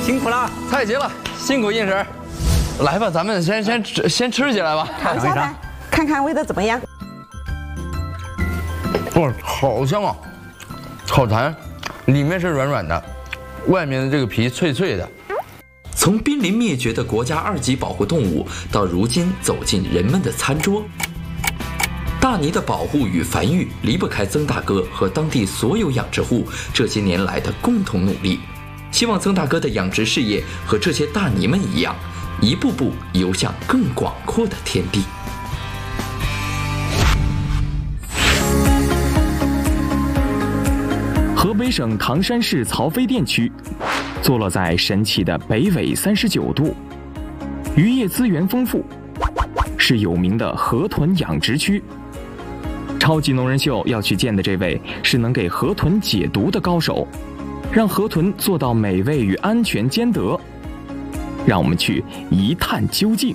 辛苦了， 太极了，辛苦印婶。来吧，咱们先吃起来吧。 尝一下呗，看看味道怎么样。 哇，好香啊，好弹，里面是软软的，外面的这个皮脆脆的。 从濒临灭绝的国家2级保护动物，到如今走进人们的餐桌，大鲵的保护与繁育离不开曾大哥和当地所有养殖户这些年来的共同努力。希望曾大哥的养殖事业和这些大鲵们一样，一步步游向更广阔的天地。 河北省唐山市曹妃甸区，坐落在神奇的北纬39度，渔业资源丰富，是有名的河豚养殖区。超级农人秀要去见的这位是能给河豚解毒的高手，让河豚做到美味与安全兼得。让我们去一探究竟。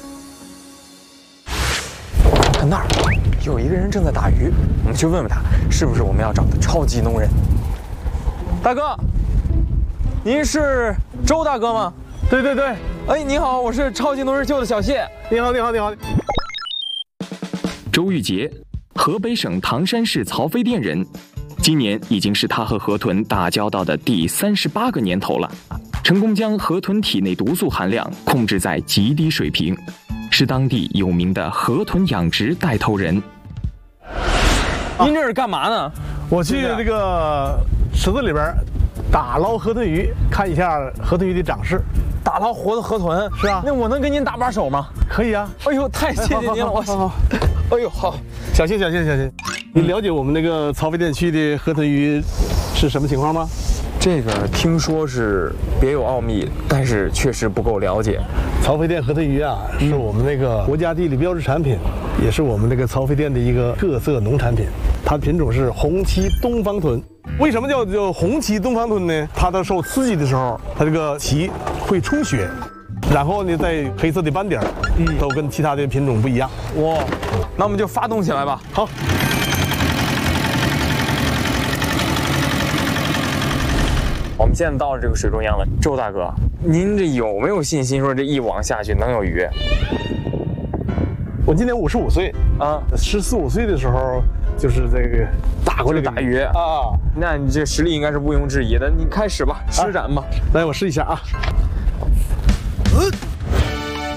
看那儿，有一个人正在打鱼，我们去问问他，是不是我们要找的超级农人？大哥，您是周大哥吗？ 对对对， 哎，您好，我是超级农人秀的小谢。 你好，你好，你好。 周玉杰，河北省唐山市曹妃甸人，今年已经是他和河豚打交道的第38个年头了，成功将河豚体内毒素含量控制在极低水平，是当地有名的河豚养殖带头人。 您这是干嘛呢？ 我去这个池子里边打捞河豚鱼，看一下河豚鱼的长势。 打捞活的河豚是啊， 那我能跟您搭把手吗？ 可以啊。 哎呦，太谢谢您了，我。哎呦，好， 小心小心小心。你了解我们那个曹妃甸区的河豚鱼是什么情况吗？ 这个听说是别有奥秘，但是确实不够了解。 曹妃甸河豚鱼啊，是我们那个国家地理标志产品，也是我们这个曹妃甸的一个特色农产品。它的品种是红鳍东方豚。为什么叫红鳍东方豚呢？它在受刺激的时候，它这个鳍会出血，然后呢带黑色的斑点，都跟其他的品种不一样。 哇，那我们就发动起来吧。 好。 我们现在到了这个水中央了，周大哥，您这有没有信心说这一网下去能有鱼？ 我今年55岁啊，14、15岁的时候就是这个打过这个打鱼啊，那你这实力应该是毋庸置疑的。你开始吧，施展吧。 来，我试一下啊。